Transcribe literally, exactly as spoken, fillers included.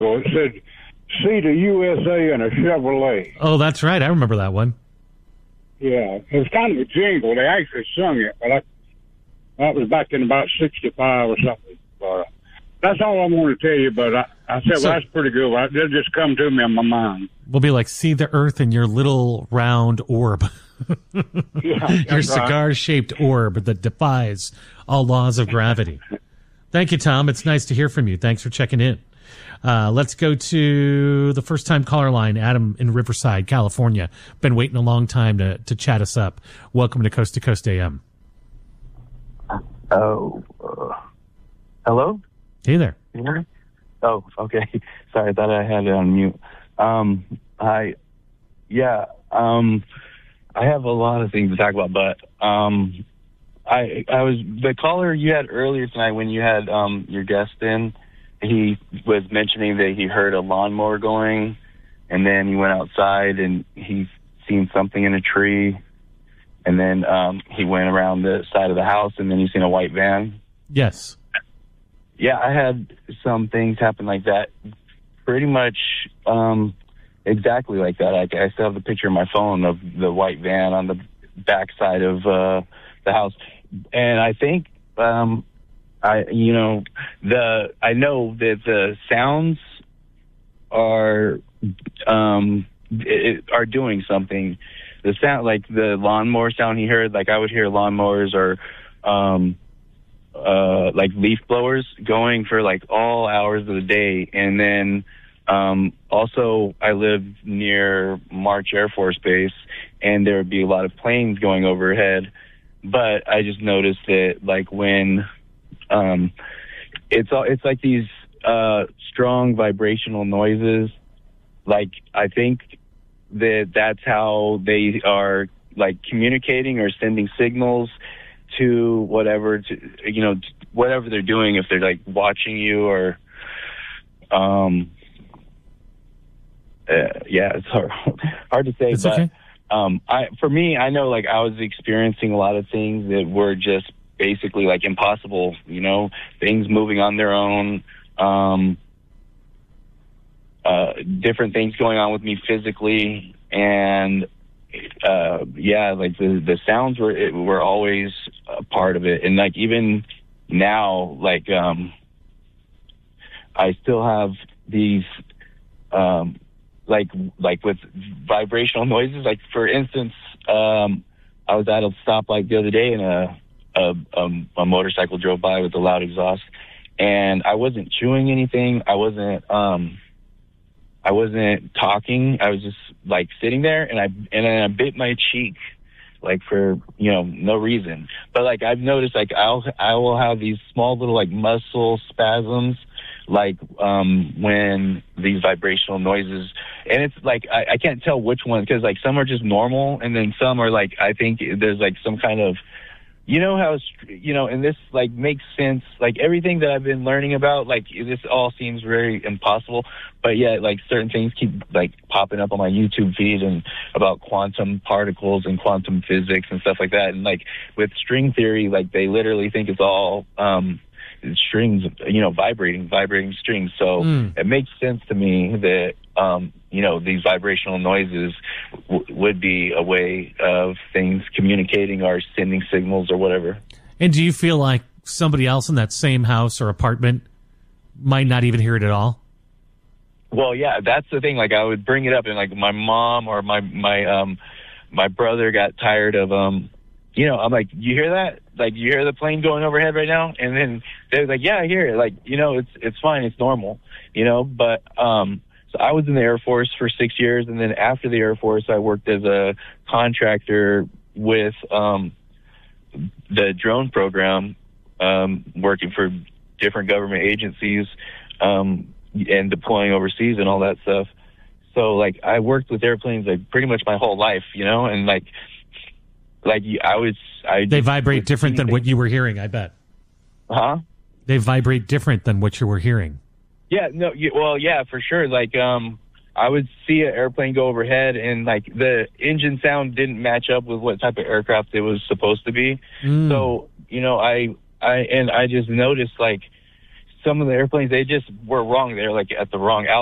Well, it said, "See the U S A in a Chevrolet." Oh, that's right. I remember that one. Yeah, it was kind of a jingle. They actually sung it, but I, that was back in about sixty-five or something. But that's all I want to tell you. But I, I said, So- well, that's pretty good. Well, it'll just come to me in my mind. We'll be like, see the Earth in your little round orb. Yeah, Your that's right. cigar-shaped orb that defies all laws of gravity. Thank you, Tom. It's nice to hear from you. Thanks for checking in. Uh, let's go to the first-time caller line, Adam in Riverside, California. Been waiting a long time to, to chat us up. Welcome to Coast to Coast A M. Oh, uh, hello? Hey there. Can you hear me? Oh, okay. Sorry, I thought I had it on mute. Um, I, yeah, um, I have a lot of things to talk about, but um, I, I was the caller you had earlier tonight when you had um your guest in. He was mentioning that he heard a lawnmower going, and then he went outside and he seen something in a tree, and then um, he went around the side of the house, and then he seen a white van. Yes. Yeah, I had some things happen like that, pretty much um, exactly like that. I, I still have the picture on my phone of the white van on the backside of uh, the house, and I think. Um, I, you know, the, I know that the sounds are, um, it, are doing something. The sound, like the lawnmower sound he heard, like I would hear lawnmowers or, um, uh, like leaf blowers going for like all hours of the day. And then, um, also I live near March Air Force Base, and there would be a lot of planes going overhead. But I just noticed that, like, when, Um, it's all, it's like these, uh, strong vibrational noises. Like, I think that that's how they are, like, communicating or sending signals to whatever, to, you know, whatever they're doing, if they're, like, watching you or, um, uh, yeah, it's hard, hard to say, It's but, okay. um, I, for me, I know, like, I was experiencing a lot of things that were just basically like impossible, you know, things moving on their own, um, uh, different things going on with me physically. And, uh, yeah, like the, the sounds were, it, were always a part of it. And like, even now, like, um, I still have these, um, like, like with vibrational noises, like for instance, um, I was at a stoplight the other day and a, A, um, a motorcycle drove by with a loud exhaust, and I wasn't chewing anything. I wasn't, um, I wasn't talking. I was just like sitting there, and I and then I bit my cheek, like for you know no reason. But like I've noticed, like I'll I will have these small little like muscle spasms, like um, when these vibrational noises, and it's like I, I can't tell which one because like some are just normal, and then some are like I think there's like some kind of You know how, you know, and this, like, makes sense. Like, everything that I've been learning about, like, this all seems very impossible. But, yet, like, certain things keep, like, popping up on my YouTube feed and about quantum particles and quantum physics and stuff like that. And, like, with string theory, like, they literally think it's all um, strings, you know, vibrating, vibrating strings. So Mm. it makes sense to me that, um, you know, these vibrational noises w- would be a way of things communicating or sending signals or whatever. And do you feel like somebody else in that same house or apartment might not even hear it at all? Well, yeah, that's the thing. Like, I would bring it up, and like my mom or my my um my brother got tired of um you know, I'm like, you hear that? Like, you hear the plane going overhead right now? And then they're like, yeah, I hear it. Like, you know, it's it's fine, it's normal, you know. But um so I was in the Air Force for six years, and then after the Air Force, I worked as a contractor with um, the drone program, um, working for different government agencies um, and deploying overseas and all that stuff. So, like, I worked with airplanes like pretty much my whole life, you know, and like, like I was, I They vibrate different than what you were hearing, I bet. Huh? They vibrate different than what you were hearing. Yeah, no, you, well, yeah, for sure. Like, um, I would see an airplane go overhead, and like the engine sound didn't match up with what type of aircraft it was supposed to be. Mm. So, you know, I, I, and I just noticed like some of the airplanes, they just were wrong. They're like at the wrong altitude.